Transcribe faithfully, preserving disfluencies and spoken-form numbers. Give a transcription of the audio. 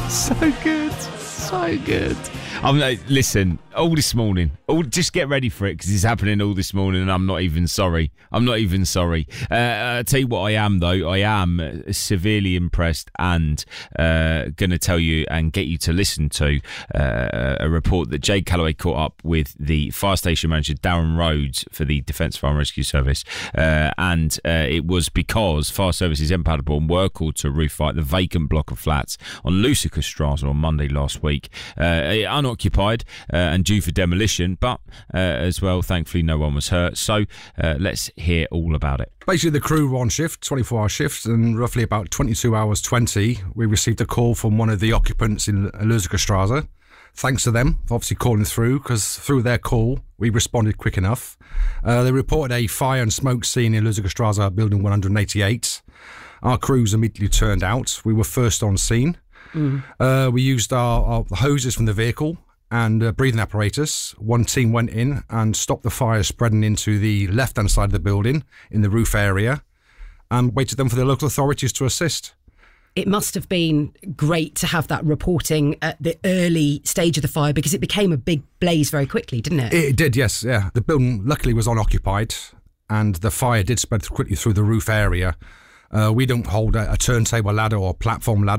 So good. So good. I'm like, listen, all this morning, all, just get ready for it because it's happening all this morning and I'm not even sorry. I'm not even sorry. Uh, I'll tell you what I am, though. I am severely impressed and uh, going to tell you and get you to listen to uh, a report that Jade Calloway caught up with the fire station manager, Darren Rhodes, for the Defence Fire and Rescue Service. Uh, and uh, it was because Fire Services in Paderborn were called to roof fight the vacant block of flats on Lucica Straße on Monday last week. Uh, unoccupied uh, and due for demolition, but uh, as well, thankfully, no one was hurt. So uh, let's hear all about it. Basically, the crew were on shift, twenty-four hour shifts, and roughly about twenty-two hours twenty, we received a call from one of the occupants in Lucica Straße. Thanks to them for obviously calling through, because through their call, we responded quick enough. Uh, they reported a fire and smoke scene in Lucica Straße, building one hundred eighty-eight. Our crews immediately turned out. We were first on scene. Mm. Uh, we used our, our hoses from the vehicle and uh, breathing apparatus. One team went in and stopped the fire spreading into the left-hand side of the building in the roof area and waited them for the local authorities to assist. It must have been great to have that reporting at the early stage of the fire because it became a big blaze very quickly, didn't it? It did, yes. Yeah. The building luckily was unoccupied and the fire did spread quickly through the roof area. Uh, we don't hold a, a turntable ladder or platform ladder.